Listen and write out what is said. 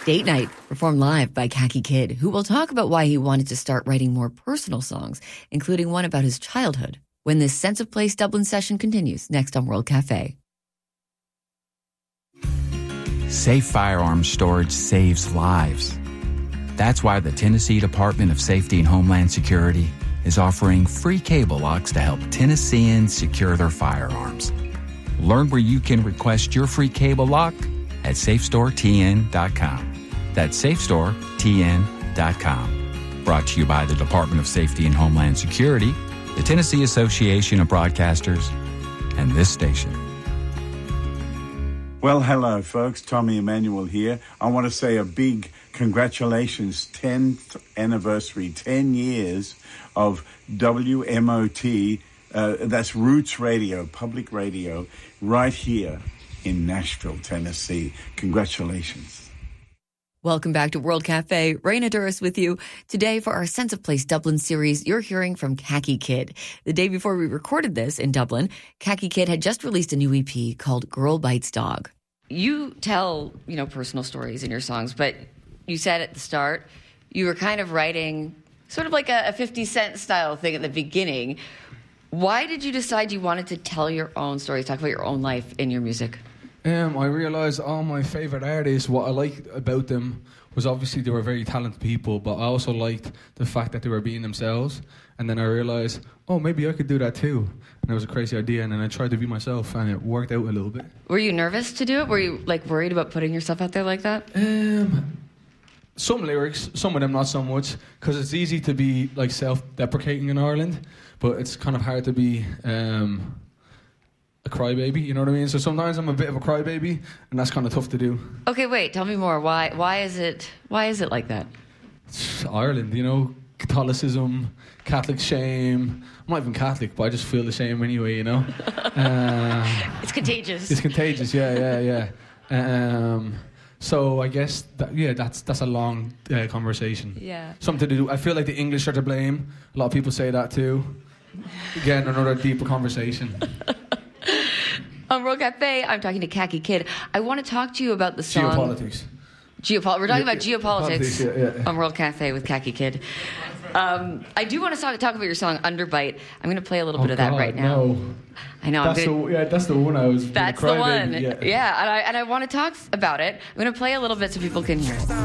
Date Night, performed live by Khaki Kid, who will talk about why he wanted to start writing more personal songs, including one about his childhood, when this Sense of Place Dublin session continues next on World Cafe. Safe firearms storage saves lives. That's why the Tennessee Department of Safety and Homeland Security is offering free cable locks to help Tennesseans secure their firearms. Learn where you can request your free cable lock at SafeStoreTN.com. That's SafeStoreTN.com. Brought to you by the Department of Safety and Homeland Security, the Tennessee Association of Broadcasters, and this station. Well, hello, folks. Tommy Emmanuel here. I want to say a big congratulations, 10th anniversary, 10 years of WMOT, that's Roots Radio, public radio, right here in Nashville, Tennessee. Congratulations. Welcome back to World Cafe. Raina Duras with you. Today for our Sense of Place Dublin series, you're hearing from Khaki Kid. The day before we recorded this in Dublin, Khaki Kid had just released a new EP called Girl Bites Dog. You tell, personal stories in your songs, but you said at the start you were kind of writing sort of like a 50 Cent style thing at the beginning. Why did you decide you wanted to tell your own stories, talk about your own life in your music? I realised all my favourite artists, what I liked about them was obviously they were very talented people, but I also liked the fact that they were being themselves. And then I realised, maybe I could do that too. And it was a crazy idea, and then I tried to be myself, and it worked out a little bit. Were you nervous to do it? Were you worried about putting yourself out there like that? Some lyrics, some of them not so much, because it's easy to be self-deprecating in Ireland, but it's kind of hard to be a crybaby, you know what I mean? So sometimes I'm a bit of a crybaby, and that's kind of tough to do. Okay, wait, tell me more. Why is it like that? It's Ireland, Catholicism, Catholic shame. I'm not even Catholic, but I just feel the shame anyway, It's contagious. It's contagious, yeah. So I guess that's a long conversation. Yeah. Something to do. I feel like the English are to blame. A lot of people say that too. Again, another deeper conversation. On World Cafe, I'm talking to Khaki Kid. I want to talk to you about the song... Geopolitics. We're talking about geopolitics yeah. on World Cafe with Khaki Kid. I do want to talk about your song Underbite. I'm going to play a little bit of that right now. No. I know. That's the one I was. That's the one. Yeah, and I want to talk about it. I'm going to play a little bit so people can hear it.